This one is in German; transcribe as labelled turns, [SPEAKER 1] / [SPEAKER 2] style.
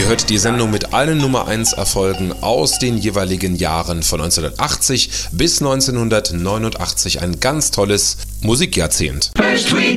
[SPEAKER 1] hört die Sendung mit allen Nummer 1 Erfolgen aus den jeweiligen Jahren von 1980 bis 1989. Ein ganz tolles Musikjahrzehnt.
[SPEAKER 2] First we